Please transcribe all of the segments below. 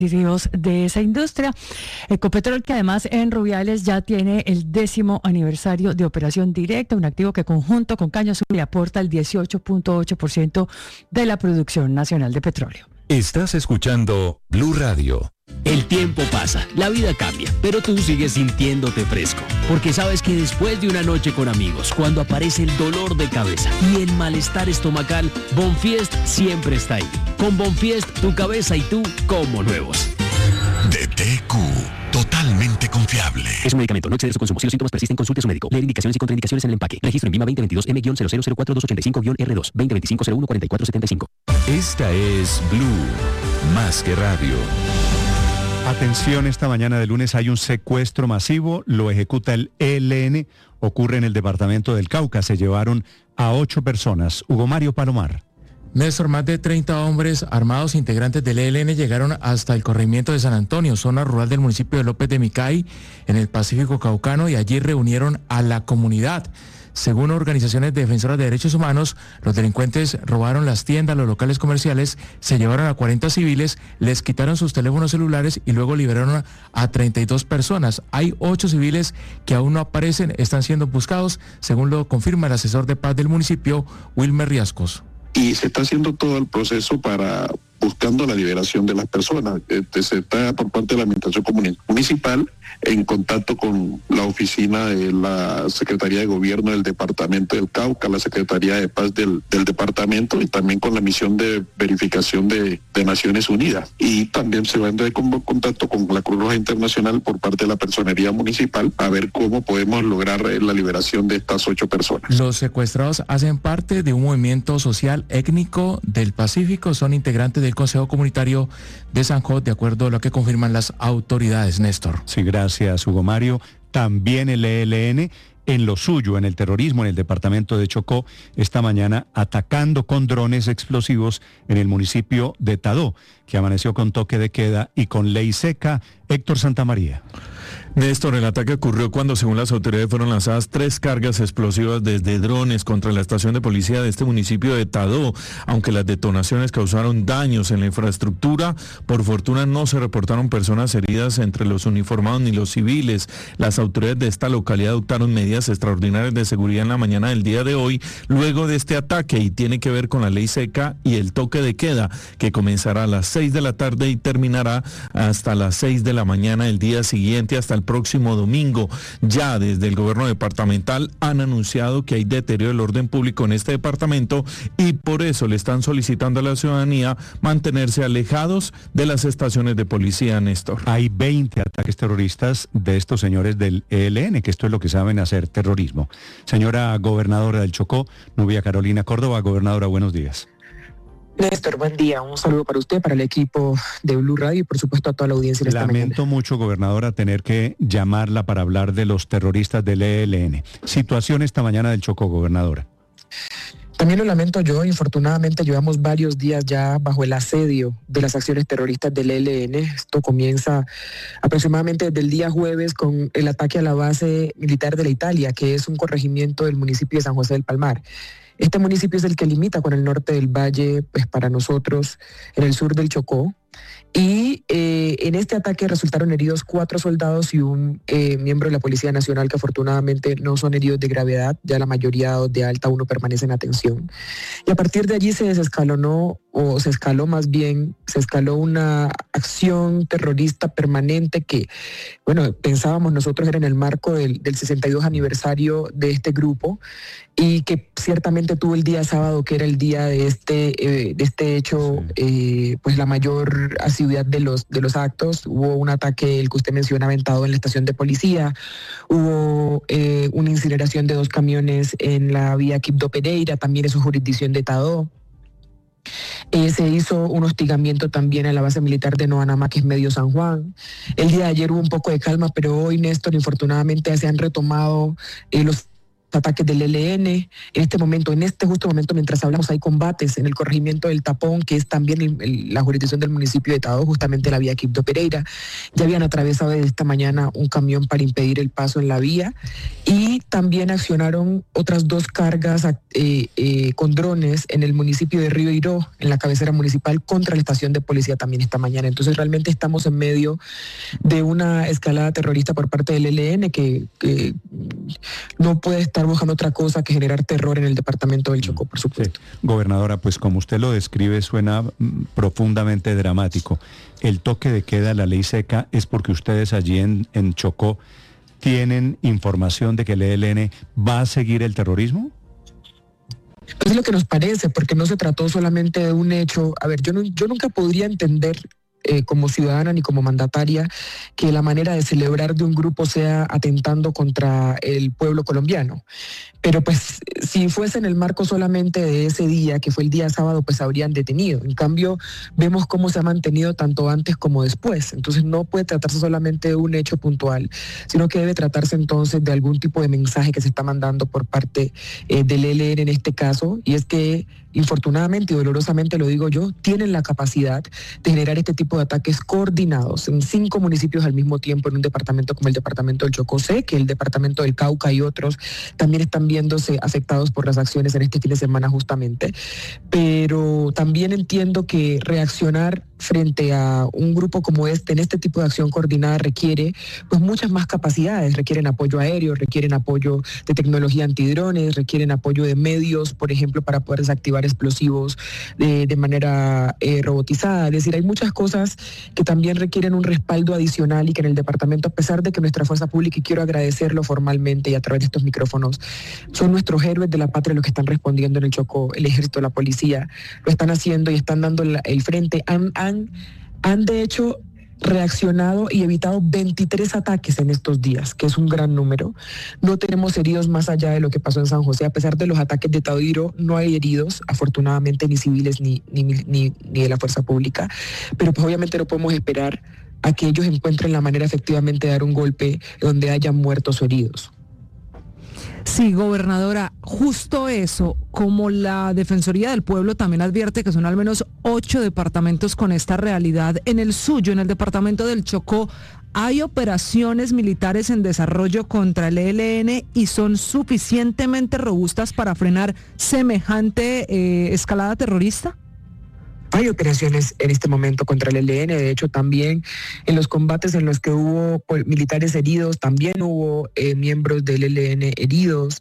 de esa industria. Ecopetrol, que además en Rubiales ya tiene el 10º aniversario de operación directa, un activo que conjunto con Caño Azul le aporta el 18.8% de la producción nacional de petróleo. Estás escuchando Blue Radio. El tiempo pasa, la vida cambia, pero tú sigues sintiéndote fresco, porque sabes que después de una noche con amigos, cuando aparece el dolor de cabeza y el malestar estomacal, Bonfiest siempre está ahí. Con Bonfiest, tu cabeza y tú como nuevos. DTQ, totalmente confiable. Es un medicamento, no exceder su consumo. Si los síntomas persisten, consulte a su médico. Leer indicaciones y contraindicaciones en el empaque. Registro en BIMA 2022 M-0004285-R2 2025-014475. Esta es Blue, más que radio. Atención, esta mañana de lunes hay un secuestro masivo, lo ejecuta el ELN, ocurre en el departamento del Cauca, se llevaron a 8 personas. Hugo Mario Palomar. Néstor, más de 30 hombres armados integrantes del ELN llegaron hasta el corregimiento de San Antonio, zona rural del municipio de López de Micay, en el Pacífico Caucano, y allí reunieron a la comunidad. Según organizaciones defensoras de derechos humanos, los delincuentes robaron las tiendas, los locales comerciales, se llevaron a 40 civiles, les quitaron sus teléfonos celulares y luego liberaron a 32 personas. Hay 8 civiles que aún no aparecen, están siendo buscados, según lo confirma el asesor de paz del municipio, Wilmer Riascos. Y se está haciendo todo el proceso para buscando la liberación de las personas. Se está por parte de la Administración Municipal en contacto con la oficina de la Secretaría de Gobierno del Departamento del Cauca, la Secretaría de Paz del departamento, y también con la misión de verificación de Naciones Unidas. Y también se va a entrar en contacto con la Cruz Roja Internacional por parte de la Personería Municipal a ver cómo podemos lograr la liberación de estas 8 personas. Los secuestrados hacen parte de un movimiento social étnico del Pacífico, son integrantes del Consejo Comunitario de San Jorge, de acuerdo a lo que confirman las autoridades, Néstor. Sí, gracias, Hugo Mario. También el ELN en lo suyo, en el terrorismo, en el departamento de Chocó, esta mañana atacando con drones explosivos en el municipio de Tadó, que amaneció con toque de queda y con ley seca. Héctor Santamaría. Néstor, el ataque ocurrió cuando, según las autoridades, fueron lanzadas 3 cargas explosivas desde drones contra la estación de policía de este municipio de Tadó. Aunque las detonaciones causaron daños en la infraestructura, por fortuna no se reportaron personas heridas entre los uniformados ni los civiles. Las autoridades de esta localidad adoptaron medidas extraordinarias de seguridad en la mañana del día de hoy, luego de este ataque, y tiene que ver con la ley seca y el toque de queda, que comenzará a las 6 de la tarde y terminará hasta las 6 de la mañana el día siguiente, hasta el próximo domingo. Ya desde el gobierno departamental han anunciado que hay deterioro del orden público en este departamento y por eso le están solicitando a la ciudadanía mantenerse alejados de las estaciones de policía, Néstor. Hay 20 ataques terroristas de estos señores del ELN, que esto es lo que saben hacer, terrorismo. Señora gobernadora del Chocó, Nubia Carolina Córdoba. Gobernadora, buenos días. Néstor, buen día. Un saludo para usted, para el equipo de Blue Radio y por supuesto a toda la audiencia. Lamento mucho, gobernadora, tener que llamarla para hablar de los terroristas del ELN. Situación esta mañana del Chocó, gobernadora. También lo lamento yo. Infortunadamente llevamos varios días ya bajo el asedio de las acciones terroristas del ELN. Esto comienza aproximadamente desde el día jueves con el ataque a la base militar de la Italia, que es un corregimiento del municipio de San José del Palmar. Este municipio es el que limita con el norte del valle, pues para nosotros, en el sur del Chocó. Y en este ataque resultaron heridos 4 soldados y un miembro de la Policía Nacional, que afortunadamente no son heridos de gravedad, ya la mayoría de alta, uno permanece en atención. Y a partir de allí se escaló una acción terrorista permanente que, bueno, pensábamos nosotros era en el marco del 62 aniversario de este grupo y que ciertamente tuvo el día sábado, que era el día de este hecho, pues la mayor asiduidad de los actos. Hubo un ataque, el que usted menciona, aventado en la estación de policía, hubo una incineración de 2 camiones en la vía Quibdó Pereira, también es su jurisdicción de Tadó. Se hizo un hostigamiento también a la base militar de Noanamá, que es Medio San Juan. El día de ayer hubo un poco de calma, pero hoy, Néstor, infortunadamente se han retomado los ataques del ELN. En este justo momento, mientras hablamos, hay combates en el corregimiento del Tapón, que es también la jurisdicción del municipio de Tadó, justamente la vía Quibdó Pereira. Ya habían atravesado desde esta mañana un camión para impedir el paso en la vía y también accionaron otras 2 cargas con drones en el municipio de Río Iró, en la cabecera municipal, contra la estación de policía también esta mañana. Entonces realmente estamos en medio de una escalada terrorista por parte del ELN que no puede estar buscando otra cosa que generar terror en el departamento del Chocó, por supuesto. Sí. Gobernadora, pues como usted lo describe, suena profundamente dramático. El toque de queda, la ley seca, es porque ustedes allí en Chocó tienen información de que el ELN va a seguir el terrorismo. Pues es lo que nos parece, porque no se trató solamente de un hecho. A ver, yo nunca podría entender como ciudadana ni como mandataria que la manera de celebrar de un grupo sea atentando contra el pueblo colombiano. Pero pues si fuese en el marco solamente de ese día, que fue el día sábado, pues habrían detenido. En cambio, vemos cómo se ha mantenido tanto antes como después. Entonces no puede tratarse solamente de un hecho puntual, sino que debe tratarse entonces de algún tipo de mensaje que se está mandando por parte del ELN en este caso, y es que infortunadamente y dolorosamente lo digo yo, tienen la capacidad de generar este tipo de ataques coordinados en 5 municipios al mismo tiempo en un departamento como el departamento del Chocó. Sé que el departamento del Cauca y otros también están viéndose afectados por las acciones en este fin de semana justamente, pero también entiendo que reaccionar frente a un grupo como este, en este tipo de acción coordinada, requiere pues muchas más capacidades, requieren apoyo aéreo, requieren apoyo de tecnología antidrones, requieren apoyo de medios, por ejemplo, para poder desactivar explosivos de manera robotizada. Es decir, hay muchas cosas que también requieren un respaldo adicional y que en el departamento, a pesar de que nuestra fuerza pública, y quiero agradecerlo formalmente y a través de estos micrófonos, son nuestros héroes de la patria los que están respondiendo en el Chocó, el ejército, la policía, lo están haciendo y están dando el frente, han de hecho reaccionado y evitado 23 ataques en estos días, que es un gran número. No tenemos heridos más allá de lo que pasó en San José. A pesar de los ataques de Tadiro, no hay heridos, afortunadamente, ni civiles ni de la fuerza pública, pero pues obviamente no podemos esperar a que ellos encuentren la manera efectivamente de dar un golpe donde hayan muertos o heridos. Sí, gobernadora, justo eso, como la Defensoría del Pueblo también advierte que son al menos 8 departamentos con esta realidad, en el suyo, en el departamento del Chocó, ¿hay operaciones militares en desarrollo contra el ELN y son suficientemente robustas para frenar semejante escalada terrorista? Hay operaciones en este momento contra el ELN, de hecho también en los combates en los que hubo militares heridos, también hubo miembros del ELN heridos,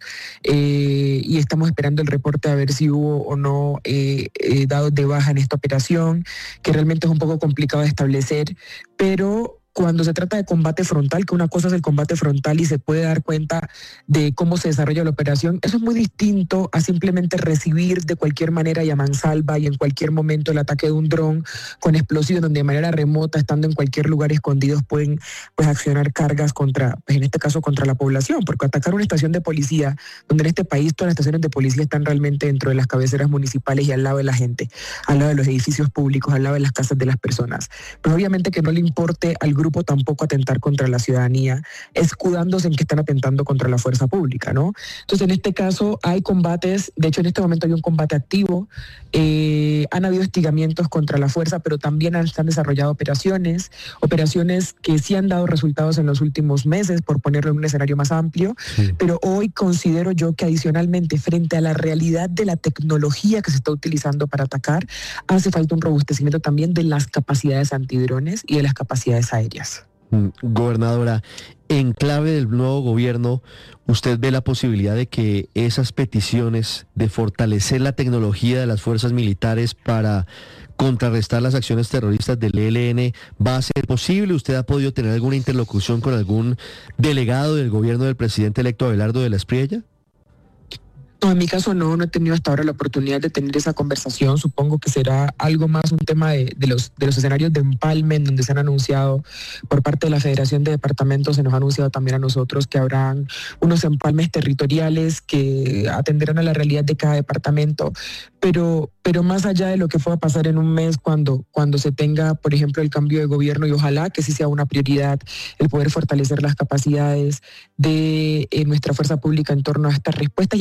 y estamos esperando el reporte a ver si hubo o no dados de baja en esta operación, que realmente es un poco complicado de establecer, pero cuando se trata de combate frontal, que una cosa es el combate frontal y se puede dar cuenta de cómo se desarrolla la operación, eso es muy distinto a simplemente recibir de cualquier manera y a mansalva y en cualquier momento el ataque de un dron con explosivos, donde de manera remota, estando en cualquier lugar escondidos, pueden pues accionar cargas contra, pues en este caso contra la población, porque atacar una estación de policía, donde en este país todas las estaciones de policía están realmente dentro de las cabeceras municipales y al lado de la gente, al lado de los edificios públicos, al lado de las casas de las personas, pero obviamente que no le importe al grupo tampoco atentar contra la ciudadanía, escudándose en que están atentando contra la fuerza pública, ¿no? Entonces, en este caso hay combates, de hecho en este momento hay un combate activo, han habido hostigamientos contra la fuerza, pero también se han desarrollado operaciones que sí han dado resultados en los últimos meses, por ponerlo en un escenario más amplio, sí. Pero hoy considero yo que adicionalmente, frente a la realidad de la tecnología que se está utilizando para atacar, hace falta un robustecimiento también de las capacidades antidrones y de las capacidades aéreas. Gobernadora, en clave del nuevo gobierno, ¿usted ve la posibilidad de que esas peticiones de fortalecer la tecnología de las fuerzas militares para contrarrestar las acciones terroristas del ELN va a ser posible? ¿Usted ha podido tener alguna interlocución con algún delegado del gobierno del presidente electo Abelardo de la Espriella? No, en mi caso no he tenido hasta ahora la oportunidad de tener esa conversación. Supongo que será algo más un tema de los escenarios de empalme en donde se han anunciado por parte de la Federación de Departamentos, se nos ha anunciado también a nosotros que habrán unos empalmes territoriales que atenderán a la realidad de cada departamento, pero más allá de lo que pueda pasar en un mes cuando se tenga, por ejemplo, el cambio de gobierno, y ojalá que sí sea una prioridad el poder fortalecer las capacidades de nuestra fuerza pública en torno a estas respuestas y a cómo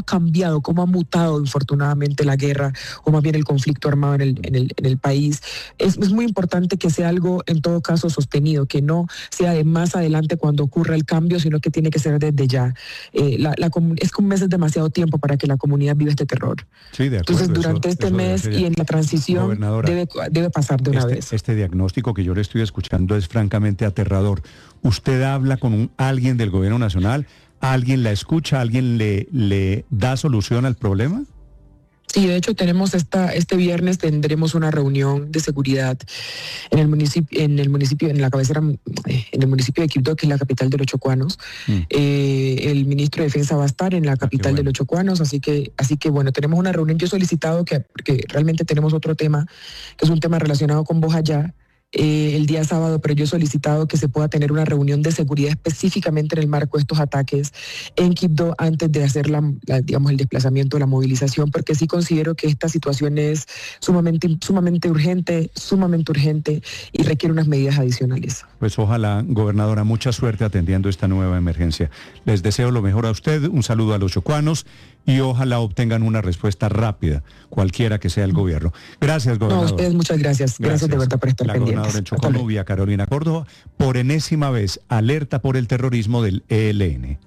cambiado, cómo ha mutado infortunadamente la guerra, o más bien el conflicto armado en el país. Es muy importante que sea algo, en todo caso, sostenido, que no sea de más adelante cuando ocurra el cambio, sino que tiene que ser desde ya. Es que un mes es demasiado tiempo para que la comunidad viva este terror. Sí, de acuerdo. Entonces, durante este mes y en la transición debe pasar de una vez. Este diagnóstico que yo le estoy escuchando es francamente aterrador. ¿Usted habla con alguien del gobierno nacional? ¿Alguien la escucha? ¿Alguien le da solución al problema? Sí, de hecho tenemos este viernes tendremos una reunión de seguridad en el municipio, en el municipio de Quibdó, que es la capital de los chocuanos. El ministro de Defensa va a estar en la capital de los chocuanos, así que bueno, tenemos una reunión. Yo he solicitado porque realmente tenemos otro tema, que es un tema relacionado con Bojayá, el día sábado, pero yo he solicitado que se pueda tener una reunión de seguridad específicamente en el marco de estos ataques en Quibdó antes de hacer el desplazamiento, la movilización, porque sí considero que esta situación es sumamente urgente y requiere unas medidas adicionales. Pues ojalá, gobernadora, mucha suerte atendiendo esta nueva emergencia. Les deseo lo mejor a usted, un saludo a los chocuanos y ojalá obtengan una respuesta rápida, cualquiera que sea el gobierno. Gracias, gobernador. No, a ustedes muchas gracias. Gracias de verdad por estar pendientes. La gobernadora en Chocó, Nubia Carolina Córdoba, por enésima vez alerta por el terrorismo del ELN.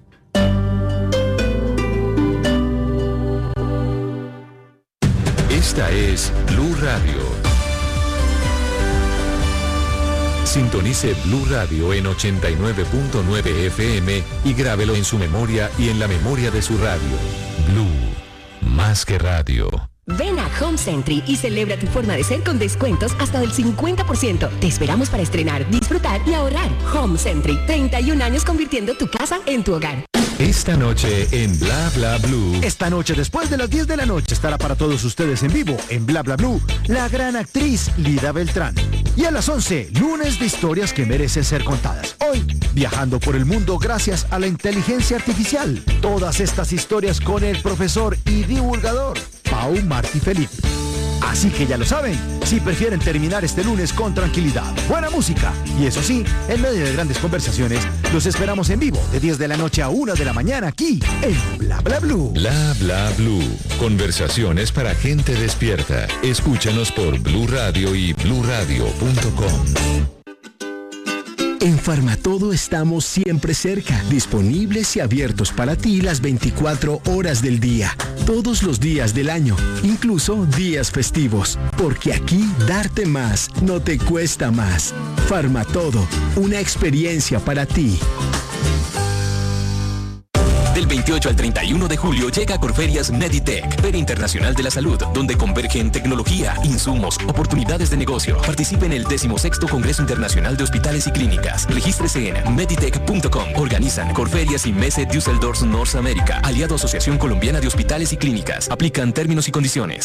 Esta es Blue Radio. Sintonice Blue Radio en 89.9 FM y grábelo en su memoria y en la memoria de su radio. Blue, más que radio. Ven a Home Century y celebra tu forma de ser con descuentos hasta del 50%. Te esperamos para estrenar, disfrutar y ahorrar. Home Century, 31 años convirtiendo tu casa en tu hogar. Esta noche en Bla Bla Blue. Esta noche, después de las 10 de la noche, estará para todos ustedes en vivo, en Bla Bla Blue, la gran actriz Lida Beltrán. Y a las 11, lunes de historias que merecen ser contadas. Hoy, viajando por el mundo gracias a la inteligencia artificial. Todas estas historias con el profesor y divulgador Pau Martí Felipe. Así que ya lo saben, si prefieren terminar este lunes con tranquilidad, buena música y eso sí, en medio de grandes conversaciones, los esperamos en vivo de 10 de la noche a 1 de la mañana aquí en Bla Bla Blue. Bla Bla Blue. Conversaciones para gente despierta. Escúchanos por Blue Radio y bluradio.com. En Farmatodo estamos siempre cerca, disponibles y abiertos para ti las 24 horas del día, todos los días del año, incluso días festivos, porque aquí darte más no te cuesta más. Farmatodo, una experiencia para ti. Del 28 al 31 de julio llega a Corferias Meditech, Feria Internacional de la Salud, donde convergen tecnología, insumos, oportunidades de negocio. Participe en el 16º Congreso Internacional de Hospitales y Clínicas. Regístrese en meditech.com. Organizan Corferias y Messe Düsseldorf North America, aliado Asociación Colombiana de Hospitales y Clínicas. Aplican términos y condiciones.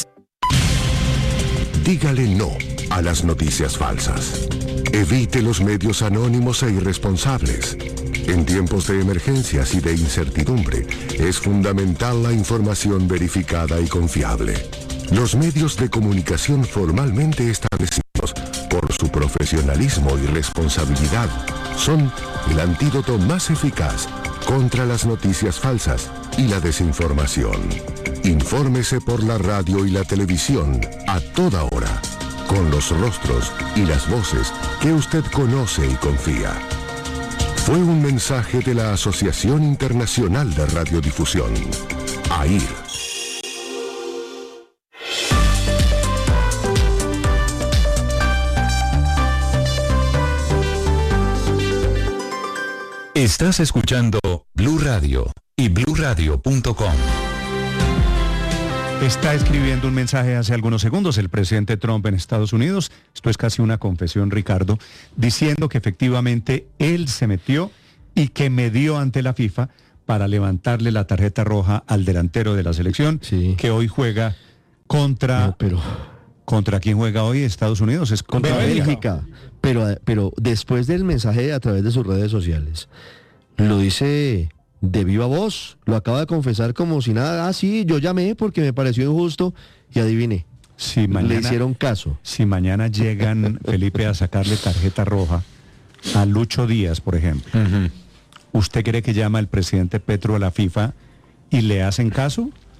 Dígale no a las noticias falsas. Evite los medios anónimos e irresponsables. En tiempos de emergencias y de incertidumbre, es fundamental la información verificada y confiable. Los medios de comunicación formalmente establecidos por su profesionalismo y responsabilidad son el antídoto más eficaz contra las noticias falsas y la desinformación. Infórmese por la radio y la televisión a toda hora, con los rostros y las voces que usted conoce y confía. Fue un mensaje de la Asociación Internacional de Radiodifusión, AIR. Estás escuchando Blue Radio y bluradio.com. Está escribiendo un mensaje hace algunos segundos el presidente Trump en Estados Unidos, esto es casi una confesión, Ricardo, diciendo que efectivamente él se metió y que medió ante la FIFA para levantarle la tarjeta roja al delantero de la selección, que hoy juega contra... ¿Contra quién juega hoy Estados Unidos? Es contra Bélgica. Pero después del mensaje a través de sus redes sociales, lo dice... de viva voz, lo acaba de confesar como si nada. Sí, yo llamé porque me pareció injusto y adivine, si mañana, le hicieron caso. Si mañana llegan, Felipe, a sacarle tarjeta roja a Lucho Díaz, por ejemplo, ¿usted cree que llama el presidente Petro a la FIFA y le hacen caso?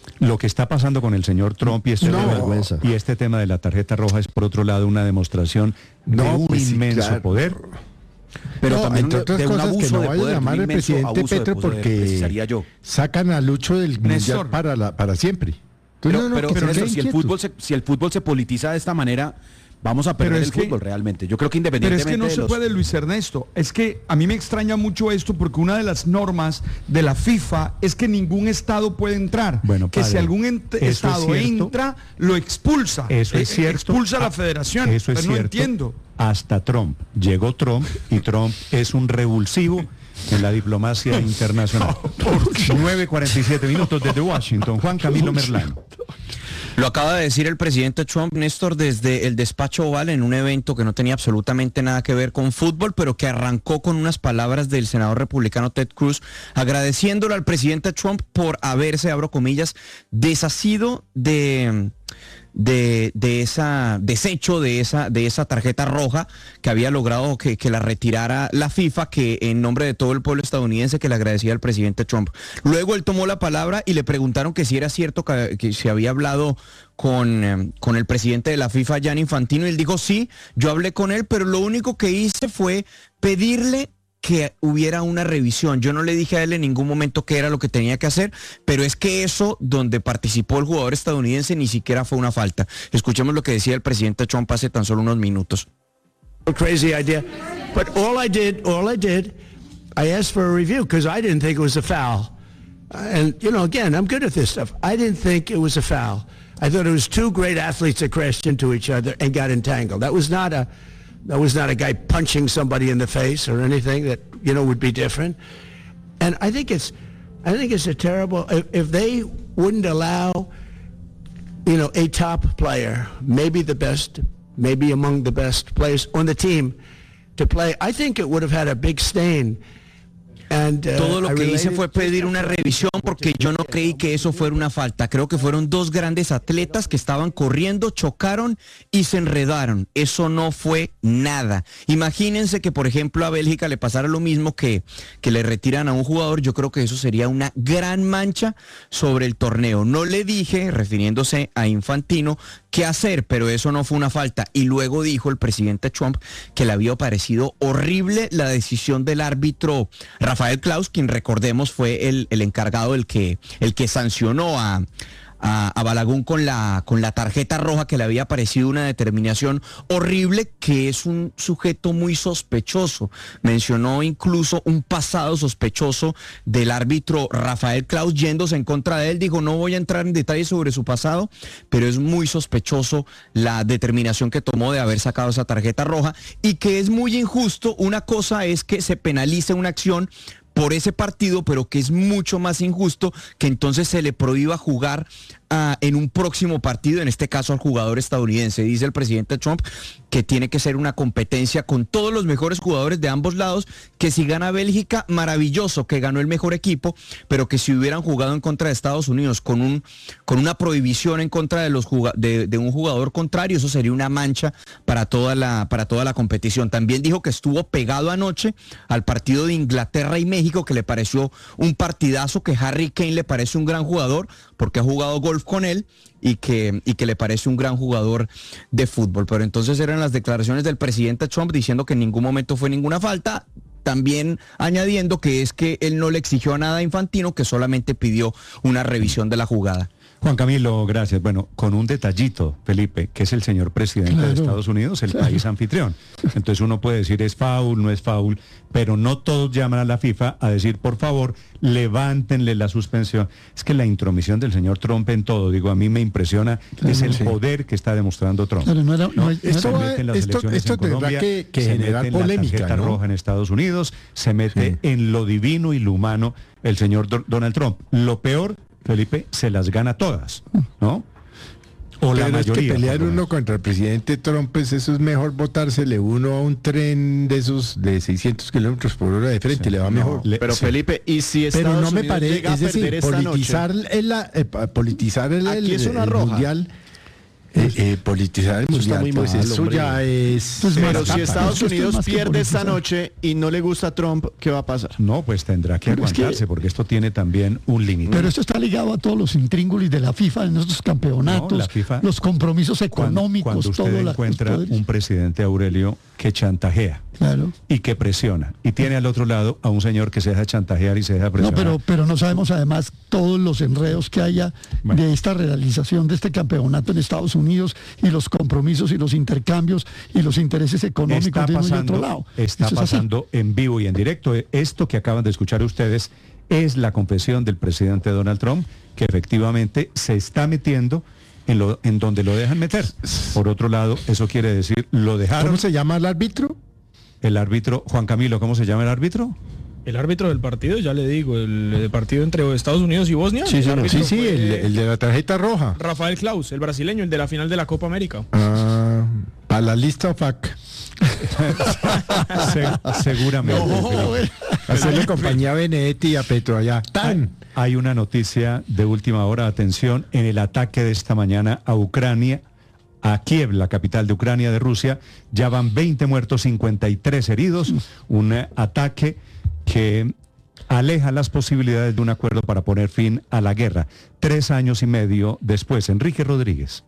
Lo que está pasando con el señor Trump y este tema de la tarjeta roja es, por otro lado, una demostración de un inmenso poder. Pero también de un abuso de poder, llamar al presidente Petro porque sacan a Lucho del Mundial para siempre. Pero si el fútbol se politiza de esta manera, vamos a perder el fútbol realmente. Yo creo que independientemente Pero es que no se puede, Luis Ernesto. Es que a mí me extraña mucho esto porque una de las normas de la FIFA es que ningún estado puede entrar. Bueno, que si algún estado entra, lo expulsa. Eso es cierto. Expulsa a la federación. Eso es pero no cierto. entiendo. Hasta Trump. Llegó Trump y Trump es un revulsivo en la diplomacia internacional. 9:47 minutos desde Washington. Juan Camilo Merlán. Lo acaba de decir el presidente Trump, Néstor, desde el despacho Oval en un evento que no tenía absolutamente nada que ver con fútbol, pero que arrancó con unas palabras del senador republicano Ted Cruz, agradeciéndole al presidente Trump por haberse, abro comillas, deshacido de esa tarjeta roja que había logrado que la retirara la FIFA, que en nombre de todo el pueblo estadounidense que le agradecía al presidente Trump. Luego él tomó la palabra y le preguntaron que si era cierto que se había hablado con el presidente de la FIFA, Gianni Infantino, y él dijo sí, yo hablé con él, pero lo único que hice fue pedirle que hubiera una revisión. Yo no le dije a él en ningún momento qué era lo que tenía que hacer, pero es que eso donde participó el jugador estadounidense ni siquiera fue una falta. Escuchemos lo que decía el presidente Trump hace tan solo unos minutos. Crazy idea, but all I did, I asked for a review because I didn't think it was a foul. And again, I'm good at this stuff. I didn't think it was a foul. I thought it was two great athletes that crashed into each other and got entangled. That was not a guy punching somebody in the face or anything that, would be different. And I think it's a terrible, if they wouldn't allow, a top player, maybe the best, maybe among the best players on the team to play, I think it would have had a big stain. Todo lo que hice fue pedir una revisión porque yo no creí que eso fuera una falta. Creo que fueron dos grandes atletas que estaban corriendo, chocaron y se enredaron. Eso no fue nada. Imagínense que, por ejemplo, a Bélgica le pasara lo mismo, que le retiran a un jugador. Yo creo que eso sería una gran mancha sobre el torneo. No le dije, refiriéndose a Infantino, qué hacer, pero eso no fue una falta. Y luego dijo el presidente Trump que le había parecido horrible la decisión del árbitro Rafael Klaus, quien recordemos fue el encargado, el que sancionó a Balagun con la tarjeta roja, que le había parecido una determinación horrible, que es un sujeto muy sospechoso. Mencionó incluso un pasado sospechoso del árbitro Rafael Klaus yéndose en contra de él. Dijo, no voy a entrar en detalles sobre su pasado, pero es muy sospechoso la determinación que tomó de haber sacado esa tarjeta roja, y que es muy injusto. Una cosa es que se penalice una acción por ese partido, pero que es mucho más injusto que entonces se le prohíba jugar en un próximo partido, en este caso al jugador estadounidense. Dice el presidente Trump que tiene que ser una competencia con todos los mejores jugadores de ambos lados, que si gana Bélgica, maravilloso, que ganó el mejor equipo, pero que si hubieran jugado en contra de Estados Unidos con una prohibición en contra de un jugador contrario, eso sería una mancha para toda la competición. También dijo que estuvo pegado anoche al partido de Inglaterra y México, que le pareció un partidazo, que Harry Kane le parece un gran jugador porque ha jugado golf con él, y que le parece un gran jugador de fútbol. Pero entonces eran las declaraciones del presidente Trump diciendo que en ningún momento fue ninguna falta, también añadiendo que es que él no le exigió nada a Infantino, que solamente pidió una revisión de la jugada. Juan Camilo, gracias. Bueno, con un detallito, Felipe, que es el señor presidente de Estados Unidos, el país anfitrión. Entonces uno puede decir es foul, no es foul, pero no todos llaman a la FIFA a decir, por favor, levántenle la suspensión. Es que la intromisión del señor Trump en todo, digo, a mí me impresiona, es el poder que está demostrando Trump. Esto tendrá que generar polémica, la tarjeta roja en Estados Unidos, se mete en lo divino y lo humano el señor Donald Trump. Lo peor, Felipe, se las gana todas, ¿no? O la mayoría. Es que pelear uno contra el presidente Trump, pues eso es mejor botársele uno a un tren de esos de 600 kilómetros por hora de frente, le va mejor. Pero Felipe, ¿y si Estados Unidos llega a perder esta politizar noche? politizar el Aquí es una roja. Mundial Politizar el mundial, pues eso ya es... Pero si Estados Unidos pierde esta noche y no le gusta a Trump, ¿qué va a pasar? No, pues tendrá que aguantarse, porque esto tiene también un límite. Pero esto está ligado a todos los intríngulis de la FIFA en estos campeonatos, la FIFA, los compromisos económicos. Cuando usted encuentra un presidente, Aurelio, que chantajea y que presiona, y tiene al otro lado a un señor que se deja chantajear y se deja presionar. No, pero no sabemos además todos los enredos que haya de esta realización de este campeonato en Estados Unidos y los compromisos y los intercambios y los intereses económicos de uno y otro lado. Está pasando en vivo y en directo. Esto que acaban de escuchar ustedes es la confesión del presidente Donald Trump, que efectivamente se está metiendo en donde lo dejan meter. Por otro lado, eso quiere decir, lo dejaron. ¿Cómo se llama el árbitro? El árbitro, Juan Camilo, ¿cómo se llama el árbitro? El árbitro del partido, ya le digo, el partido entre Estados Unidos y Bosnia. Sí, el de la tarjeta roja. Rafael Klaus, el brasileño, el de la final de la Copa América. Para la lista FAC. Seguramente. Hacerle compañía a Benedetti y a Petro allá. Hay una noticia de última hora, atención, en el ataque de esta mañana a Ucrania, a Kiev, la capital de Ucrania, de Rusia, ya van 20 muertos, 53 heridos, un ataque que aleja las posibilidades de un acuerdo para poner fin a la guerra. 3 años y medio después. Enrique Rodríguez.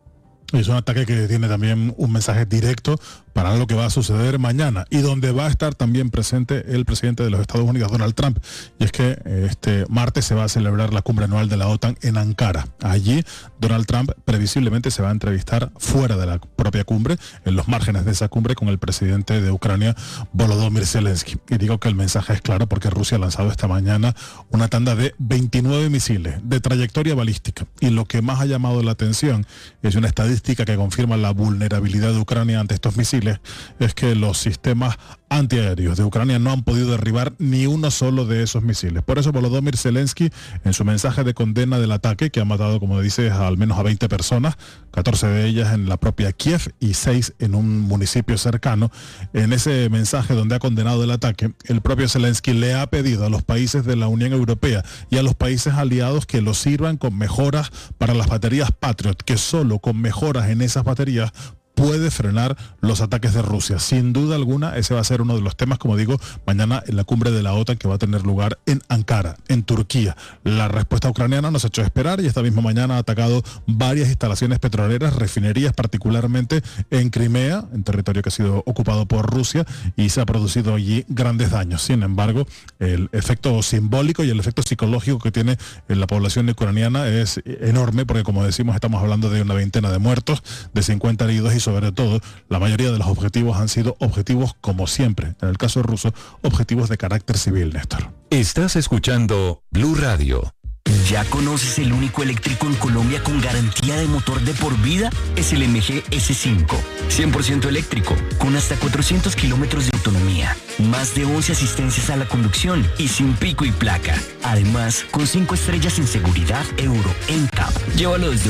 Es un ataque que tiene también un mensaje directo para lo que va a suceder mañana y donde va a estar también presente el presidente de los Estados Unidos, Donald Trump. Y es que este martes se va a celebrar la cumbre anual de la OTAN en Ankara. Allí Donald Trump previsiblemente se va a entrevistar fuera de la propia cumbre, en los márgenes de esa cumbre, con el presidente de Ucrania, Volodymyr Zelensky. Y digo que el mensaje es claro porque Rusia ha lanzado esta mañana una tanda de 29 misiles de trayectoria balística. Y lo que más ha llamado la atención es una estadística que confirma la vulnerabilidad de Ucrania ante estos misiles, es que los sistemas antiaéreos de Ucrania no han podido derribar ni uno solo de esos misiles. Por eso Volodymyr Zelensky, en su mensaje de condena del ataque, que ha matado, como dice, al menos a 20 personas, 14 de ellas en la propia Kiev y 6 en un municipio cercano, en ese mensaje donde ha condenado el ataque, el propio Zelensky le ha pedido a los países de la Unión Europea y a los países aliados que los sirvan con mejoras para las baterías Patriot, que solo con mejoras en esas baterías puede frenar los ataques de Rusia. Sin duda alguna, ese va a ser uno de los temas, como digo, mañana en la cumbre de la OTAN que va a tener lugar en Ankara, en Turquía. La respuesta ucraniana nos ha hecho esperar y esta misma mañana ha atacado varias instalaciones petroleras, refinerías, particularmente en Crimea, en territorio que ha sido ocupado por Rusia, y se ha producido allí grandes daños. Sin embargo, el efecto simbólico y el efecto psicológico que tiene en la población ucraniana es enorme, porque como decimos, estamos hablando de una veintena de muertos, de 50 heridos y sobre todo la mayoría de los objetivos han sido objetivos, como siempre, en el caso ruso, objetivos de carácter civil, Néstor. Estás escuchando Blue Radio. ¿Ya conoces el único eléctrico en Colombia con garantía de motor de por vida? Es el MG S5. 100% eléctrico, con hasta 400 kilómetros de autonomía. Más de 11 asistencias a la conducción y sin pico y placa. Además, con 5 estrellas en seguridad Euro NCAP. Llévalo desde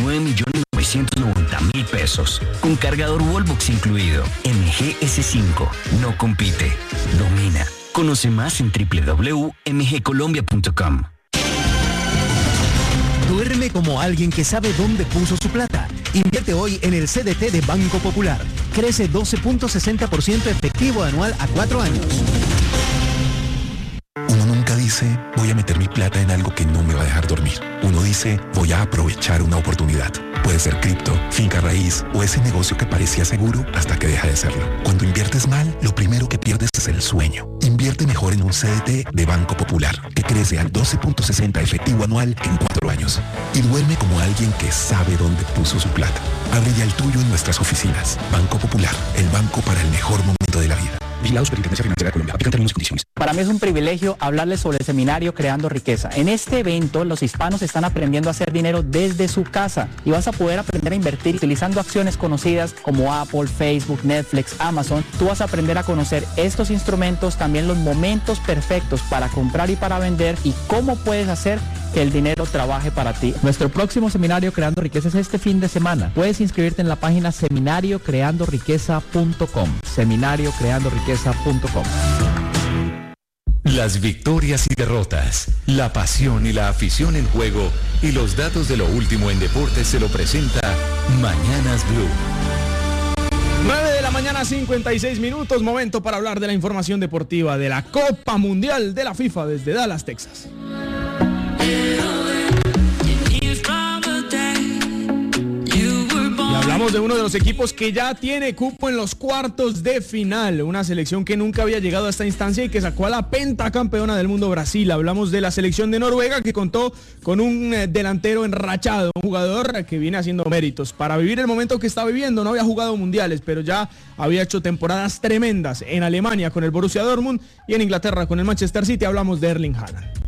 89.990.000 pesos. Con cargador Wallbox incluido. MG S5. No compite. Domina. Conoce más en www.mgcolombia.com. Duerme como alguien que sabe dónde puso su plata. Invierte hoy en el CDT de Banco Popular. Crece 12.60% efectivo anual a 4 años. Uno nunca dice, voy a meter mi plata en algo que no me va a dejar dormir. Uno dice, voy a aprovechar una oportunidad. Puede ser cripto, finca raíz o ese negocio que parecía seguro hasta que deja de serlo. Cuando inviertes mal, lo primero que pierdes es el sueño. Invierte mejor en un CDT de Banco Popular, que crece al 12.60 efectivo anual en 4 años. Y duerme como alguien que sabe dónde puso su plata. Abre ya el tuyo en nuestras oficinas. Banco Popular, el banco para el mejor momento de la vida. Vigilados por Intendencia Financiera de Colombia. Aplican términos y condiciones. Para mí es un privilegio hablarles sobre el seminario Creando Riqueza. En este evento, los hispanos están aprendiendo a hacer dinero desde su casa y vas a poder aprender a invertir utilizando acciones conocidas como Apple, Facebook, Netflix, Amazon. Tú vas a aprender a conocer estos instrumentos, también los momentos perfectos para comprar y para vender y cómo puedes hacer que el dinero trabaje para ti. Nuestro próximo seminario Creando Riqueza es este fin de semana. Puedes inscribirte en la página seminariocreandoriqueza.com. seminariocreandoriqueza.com. Las victorias y derrotas, la pasión y la afición en juego y los datos de lo último en deportes se lo presenta Mañanas Blue. 9 de la mañana, 56 minutos, momento para hablar de la información deportiva de la Copa Mundial de la FIFA desde Dallas, Texas. Y hablamos de uno de los equipos que ya tiene cupo en los cuartos de final, una selección que nunca había llegado a esta instancia y que sacó a la pentacampeona del mundo, Brasil. Hablamos de la selección de Noruega, que contó con un delantero enrachado, un jugador que viene haciendo méritos para vivir el momento que está viviendo. No había jugado mundiales, pero ya había hecho temporadas tremendas en Alemania con el Borussia Dortmund y en Inglaterra con el Manchester City. Hablamos de Erling Haaland.